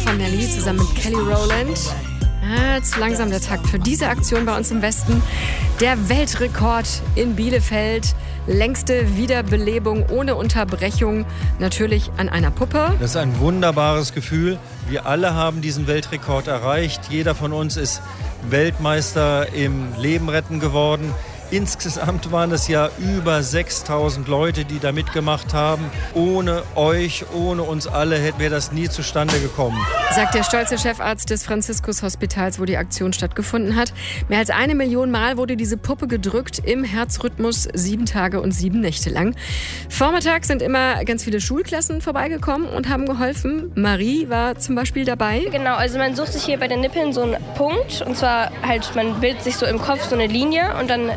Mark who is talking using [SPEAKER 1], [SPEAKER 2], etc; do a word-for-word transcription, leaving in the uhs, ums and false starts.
[SPEAKER 1] von Nelly zusammen mit Kelly Rowland. Ah, jetzt langsam der Takt für diese Aktion bei uns im Westen. Der Weltrekord in Bielefeld. Längste Wiederbelebung ohne Unterbrechung. Natürlich an einer Puppe.
[SPEAKER 2] Das ist ein wunderbares Gefühl. Wir alle haben diesen Weltrekord erreicht. Jeder von uns ist Weltmeister im Leben retten geworden. Insgesamt waren es ja über sechstausend Leute, die da mitgemacht haben. Ohne euch, ohne uns alle wäre das nie zustande gekommen.
[SPEAKER 1] Sagt der stolze Chefarzt des Franziskus-Hospitals, wo die Aktion stattgefunden hat. Mehr als eine Million Mal wurde diese Puppe gedrückt im Herzrhythmus, sieben Tage und sieben Nächte lang. Vormittags sind immer ganz viele Schulklassen vorbeigekommen und haben geholfen. Marie war zum Beispiel dabei.
[SPEAKER 3] Genau, also man sucht sich hier bei den Nippeln so einen Punkt. Und zwar halt, man bildet sich so im Kopf so eine Linie und dann